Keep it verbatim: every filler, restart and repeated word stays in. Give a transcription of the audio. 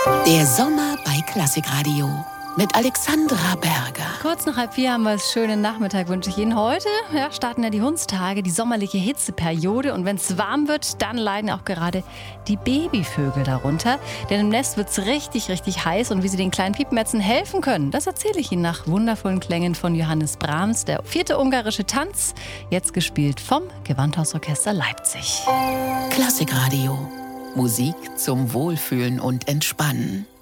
Der Sommer bei Klassikradio mit Alexandra Berger. Kurz nach halb vier haben wir einen schönen Nachmittag, wünsche ich Ihnen. Heute ja, starten ja die Hundstage, die sommerliche Hitzeperiode. Und wenn es warm wird, dann leiden auch gerade die Babyvögel darunter. Denn im Nest wird es richtig, richtig heiß. Und wie Sie den kleinen Piepmätzen helfen können, das erzähle ich Ihnen nach wundervollen Klängen von Johannes Brahms. Der vierte ungarische Tanz, jetzt gespielt vom Gewandhausorchester Leipzig. Klassikradio. Musik zum Wohlfühlen und Entspannen.